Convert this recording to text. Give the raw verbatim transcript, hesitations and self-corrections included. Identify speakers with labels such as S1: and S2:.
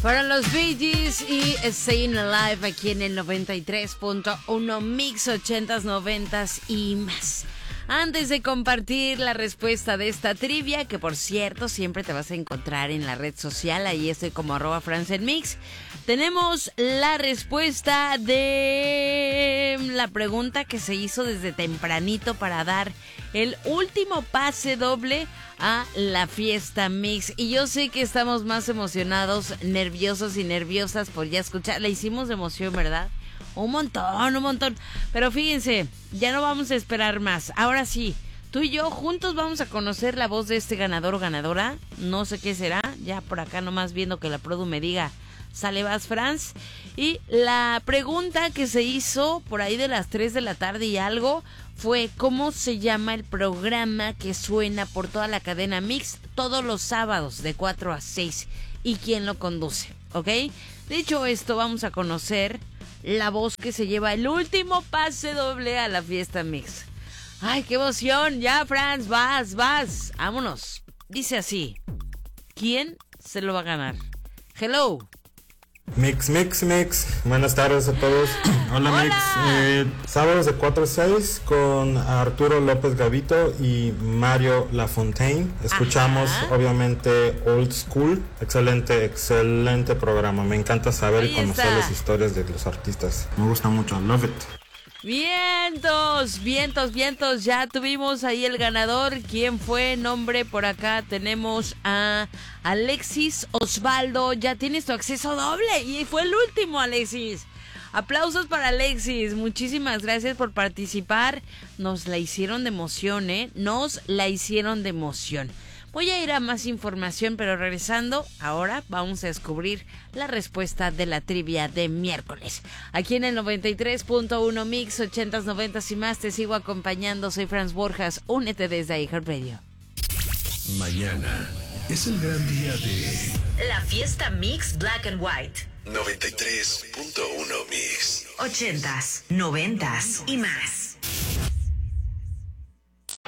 S1: Fueron los Bee Gees y Staying Alive aquí en el noventa y tres punto uno Mix ochentas, noventas y más. Antes de compartir la respuesta de esta trivia, que por cierto siempre te vas a encontrar en la red social, ahí estoy como arroba francenmix, tenemos la respuesta de la pregunta que se hizo desde tempranito para dar el último pase doble a la fiesta mix. Y yo sé que estamos más emocionados, nerviosos y nerviosas por ya escuchar. La hicimos de emoción, ¿verdad? Un montón, un montón. Pero fíjense, ya no vamos a esperar más. Ahora sí, tú y yo juntos vamos a conocer la voz de este ganador o ganadora. No sé qué será. Ya por acá nomás viendo que la produ me diga, sale vas, Franz. Y la pregunta que se hizo por ahí de las tres de la tarde y algo fue: ¿cómo se llama el programa que suena por toda la cadena Mix todos los sábados de cuatro a seis? ¿Y quién lo conduce? ¿Ok? Dicho esto, vamos a conocer la voz que se lleva el último pase doble a la fiesta Mix. ¡Ay, qué emoción! Ya, Franz, vas, vas. Vámonos. Dice así: ¿quién se lo va a ganar? Hello.
S2: Mix, mix, mix. Buenas tardes a todos. Hola,
S1: Hola.
S2: Mix. Eh, sábados de cuatro a seis con Arturo López Gavito y Mario Lafontaine. Escuchamos,
S1: Ajá.
S2: obviamente, Old School. Excelente, excelente programa. Me encanta saber
S1: Ahí
S2: y conocer
S1: está.
S2: las historias de los artistas. Me gusta mucho. Love it.
S1: Vientos, vientos, vientos. Ya tuvimos ahí el ganador. ¿Quién fue? Nombre por acá. Tenemos a Alexis Osvaldo. Ya tienes tu acceso doble. Y fue el último, Alexis. Aplausos para Alexis. Muchísimas gracias por participar. Nos la hicieron de emoción, ¿eh? Nos la hicieron de emoción. Voy a ir a más información, pero regresando, ahora vamos a descubrir la respuesta de la trivia de miércoles. Aquí en el noventa y tres punto uno Mix, ochentas, noventas y más, te sigo acompañando. Soy Franz Borjas, únete desde iHeartRadio.
S3: Mañana es el gran día de
S4: La fiesta Mix Black and White.
S3: noventa y tres punto uno Mix.
S4: Ochentas, noventas y más.